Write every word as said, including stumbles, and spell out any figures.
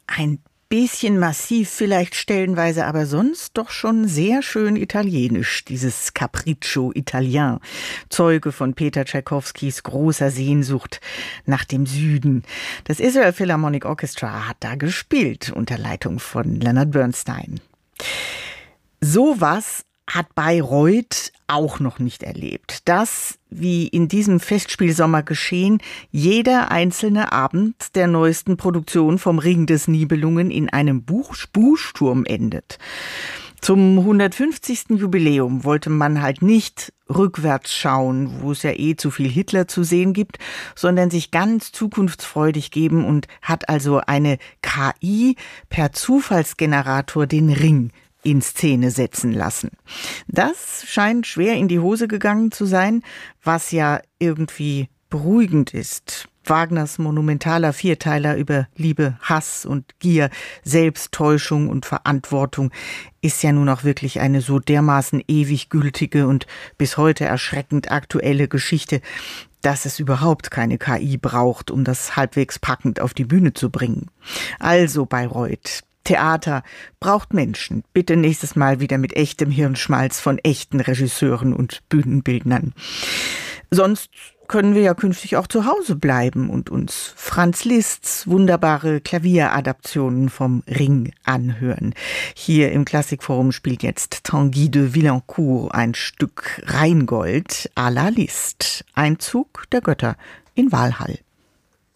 Ein bisschen massiv vielleicht stellenweise, aber sonst doch schon sehr schön italienisch, dieses Capriccio Italien, Zeuge von Peter Tschaikowskis großer Sehnsucht nach dem Süden. Das Israel Philharmonic Orchestra hat da gespielt, unter Leitung von Leonard Bernstein. Sowas hat Bayreuth auch noch nicht erlebt. Dass, wie in diesem Festspielsommer geschehen, jeder einzelne Abend der neuesten Produktion vom Ring des Nibelungen in einem Buch Buchsturm endet. Zum hundertfünfzigsten Jubiläum wollte man halt nicht rückwärts schauen, wo es ja eh zu viel Hitler zu sehen gibt, sondern sich ganz zukunftsfreudig geben und hat also eine K I per Zufallsgenerator den Ring in Szene setzen lassen. Das scheint schwer in die Hose gegangen zu sein, was ja irgendwie beruhigend ist. Wagners monumentaler Vierteiler über Liebe, Hass und Gier, Selbsttäuschung und Verantwortung ist ja nun auch wirklich eine so dermaßen ewig gültige und bis heute erschreckend aktuelle Geschichte, dass es überhaupt keine K I braucht, um das halbwegs packend auf die Bühne zu bringen. Also Bayreuth, Theater braucht Menschen. Bitte nächstes Mal wieder mit echtem Hirnschmalz von echten Regisseuren und Bühnenbildnern. Sonst können wir ja künftig auch zu Hause bleiben und uns Franz Liszt's wunderbare Klavieradaptionen vom Ring anhören. Hier im Klassikforum spielt jetzt Tanguy de Villancourt ein Stück Rheingold à la Liszt, Einzug der Götter in Walhall.